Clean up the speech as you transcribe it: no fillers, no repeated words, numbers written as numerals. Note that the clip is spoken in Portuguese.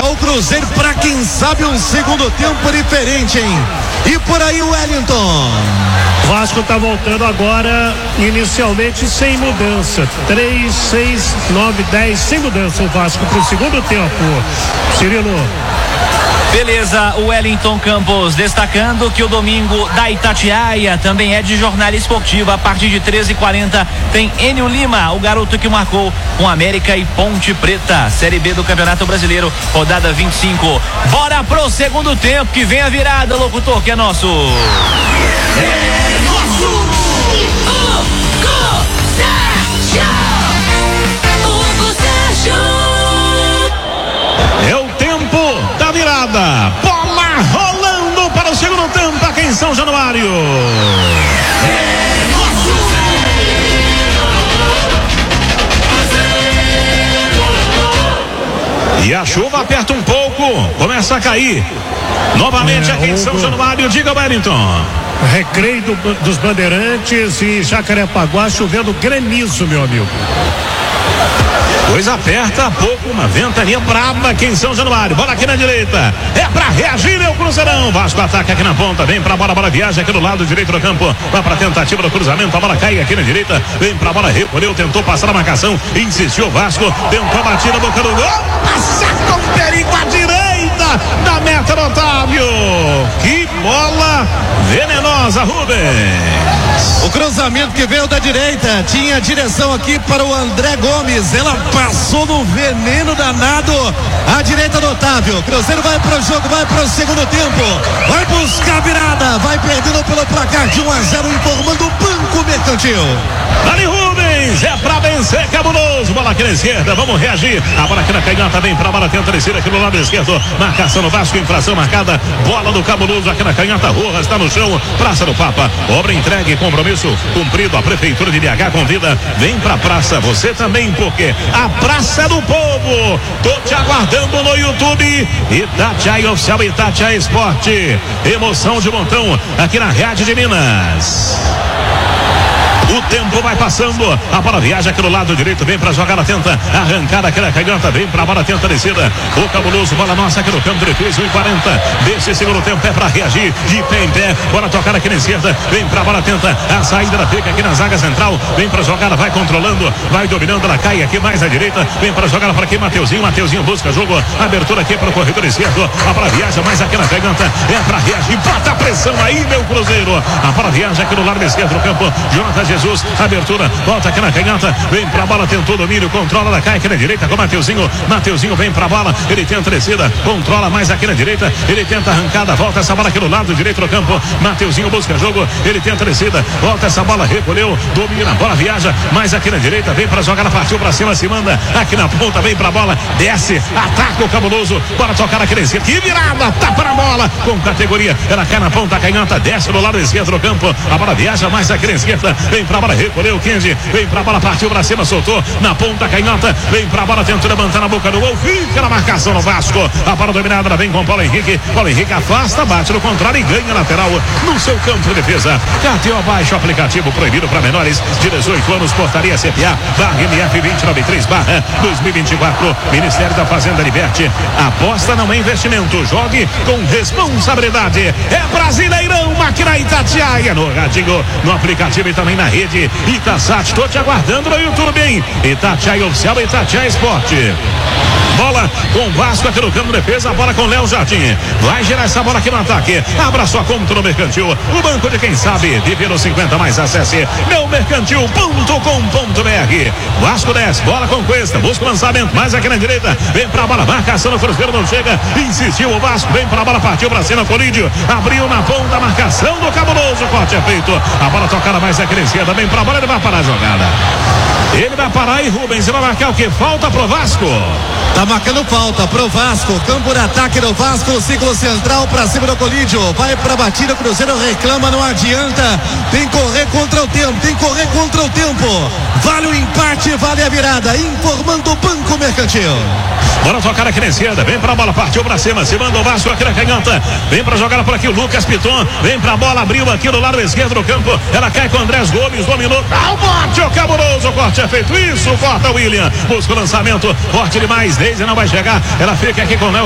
o Cruzeiro para quem sabe um segundo tempo diferente, hein? E por aí o Wellington. Vasco tá voltando agora, inicialmente sem mudança. 3, 6, 9, 10, sem mudança o Vasco pro segundo tempo. Cirilo. Beleza, o Wellington Campos destacando que o domingo da Itatiaia também é de jornada esportiva. A partir de 13h40 tem Enio Lima, o garoto que marcou com América e Ponte Preta, Série B do Campeonato Brasileiro, rodada 25. Bora pro segundo tempo, que vem a virada, locutor, que é nosso. É nosso! Hugo Sérgio! É o tempo da virada. Bola rolando para o segundo tempo aqui em São Januário. É nosso! E a chuva aperta um pouco, começa a cair. Novamente aqui em São Januário, diga Wellington. Recreio dos Bandeirantes e Jacarepaguá chovendo granizo, meu amigo. Coisa aperta, pouco, uma ventania braba aqui em São Januário. Bola aqui na direita, é pra reagir, é o Cruzeirão. Vasco ataca aqui na ponta, vem pra bola, bola viaja aqui do lado direito do campo. Vai pra tentativa do cruzamento, a bola cai aqui na direita. Vem pra bola, recolheu, tentou passar a marcação, insistiu o Vasco, tentou a batida, boca do gol. Passa com perigo à direita da meta do Otávio. Que bola venenosa, Rubens. O cruzamento que veio da direita tinha direção aqui para o André Gomes. Ela passou no veneno danado à direita do Otávio. Cruzeiro vai para o jogo, vai para o segundo tempo, vai buscar a virada, vai perdendo pelo placar de 1-0, informando o Banco Mercantil. Dali Rubens, é pra vencer, cabuloso. Bola aqui na esquerda, vamos reagir. A bola aqui na canhota, vem pra bola, tenta descer aqui do lado esquerdo. Marcação no Vasco, infração marcada. Bola do cabuloso aqui na canhota. Rojas está no chão, Praça do Papa. Obra entregue, compromisso cumprido. A Prefeitura de BH convida. Vem pra praça, você também, porque a Praça do Povo. Tô te aguardando no YouTube. Itatiaia Oficial, Itatiaia Esporte. Emoção de montão aqui na Rádio de Minas. O tempo vai passando, a bola viaja aqui do lado direito, vem pra jogar, tenta arrancada aqui na canhota, vem pra bola, tenta descida, o cabuloso, bola nossa aqui no campo, ele fez 1:40, desse segundo tempo é pra reagir, de pé em pé, bola tocada aqui na esquerda, vem pra bola, tenta a saída da fica aqui na zaga central, vem pra jogada, vai controlando, vai dominando, ela cai aqui mais à direita, vem pra jogada para aqui, Mateuzinho busca jogo, abertura aqui para o corredor esquerdo, a bola viaja mais aqui na canhota, é pra reagir, bota a pressão aí, meu Cruzeiro, a bola viaja aqui no lado esquerdo do campo, Jonathan Jesus, abertura, volta aqui na canhota, vem pra bola, tentou domínio, controla, ela cai aqui na direita com Mateuzinho vem pra bola, ele tenta descida, controla mais aqui na direita, ele tenta arrancada, volta essa bola aqui no lado direito do campo, Mateuzinho busca jogo, ele tenta descida, volta essa bola, recolheu, domina, bola viaja, mais aqui na direita, vem pra jogar, partiu pra cima, se manda aqui na ponta, vem pra bola, desce, ataca o cabuloso, bora tocar aqui na esquerda, que virada, tapa na bola, com categoria, ela cai na ponta, a canhota, desce do lado esquerdo do campo, a bola viaja mais aqui na esquerda, vem pra bola, recolheu o Kendi, vem pra bola, partiu pra cima, soltou na ponta, canhota, vem pra bola, tentou levantar na boca do gol, fica na marcação no Vasco, a bola dominada, ela vem com Paulo Henrique afasta, bate no contrário e ganha lateral no seu campo de defesa. KTO, baixa o aplicativo, proibido para menores de 18 anos, portaria CPA, MF 2093/2024, Ministério da Fazenda, liberte, aposta não é investimento, jogue com responsabilidade, é Brasileirão, máquina Itatiaia, no radinho, no aplicativo e também na rede Itasat, tô te aguardando no YouTube, hein? Itatiaia Oficial, Itatiaia Esporte. Bola com Vasco aqui no campo de defesa, a bola com Léo Jardim, vai gerar essa bola aqui no ataque, abra sua conta no Mercantil, o banco de quem sabe, viver os 50 mais, acesse meumercantil.com.br. Vasco 10, bola com Cuesta, busca o lançamento, mais aqui na direita, vem pra bola, marcação no Cruzeiro, não chega, insistiu o Vasco, vem pra bola, partiu pra cima, Colídio, abriu na ponta, marcação do cabuloso, corte é feito, a bola tocada mais aqui na esquerda, vem pra bola, ele vai parar a jogada. Ele vai parar e Rubens, você vai marcar o que? Falta pro Vasco. Tá marcando falta pro Vasco, campo de ataque do Vasco, ciclo central pra cima do Colídio, vai pra batida, Cruzeiro reclama, não adianta, tem que correr contra o tempo, vale o empate, vale a virada, informando o Banco Mercantil. Bora tocar aqui na esquerda, vem pra bola, partiu pra cima, se manda o Vasco aqui na canhota, vem pra jogar por aqui o Lucas Piton, vem pra bola, abriu aqui do lado esquerdo do campo, ela cai com o Andrés Gomes, dominou, dá o bote, o cabuloso, o corte é feito, isso, corta o William, busca o lançamento, forte demais, Deise não vai chegar, ela fica aqui com o Léo